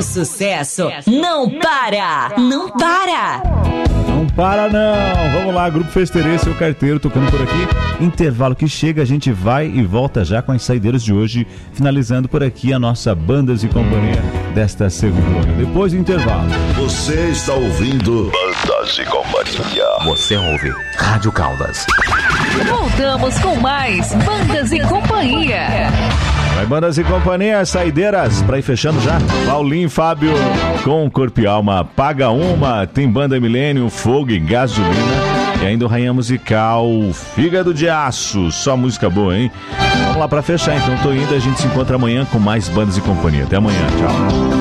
sucesso não para, não para. Não para não, vamos lá, Grupo Festeirê, seu carteiro tocando por aqui. Intervalo que chega, a gente vai e volta já com as saideiras de hoje, finalizando por aqui a nossa Bandas e Companhia desta segunda. Depois do intervalo. Você está ouvindo Bandas e Companhia. Você ouve Rádio Caldas. Voltamos com mais Bandas e Companhia. Vai, Bandas e Companhia, saideiras, pra ir fechando já. Paulinho, Fábio, com Corpo e Alma, Paga Uma, tem Banda Milênio, Fogo e Gasolina. E ainda o Rainha Musical, Fígado de Aço, só música boa, hein? Vamos lá pra fechar, então tô indo, a gente se encontra amanhã com mais Bandas e Companhia. Até amanhã, tchau.